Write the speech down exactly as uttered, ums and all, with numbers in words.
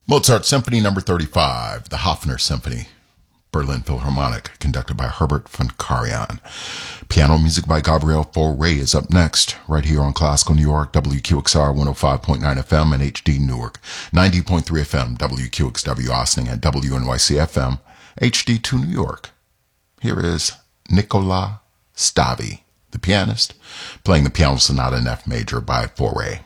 Mozart Symphony Number thirty-five, the Hofner Symphony, Berlin Philharmonic, conducted by Herbert von Karajan. Piano music by Gabriel Fauré is up next, right here on Classical New York, W Q X R one oh five point nine F M and H D Newark, ninety point three F M, W Q X W Austin, and W N Y C F M, H D two New York. Here is Nicola Stavi, the pianist, playing the Piano Sonata in F major by Fauré.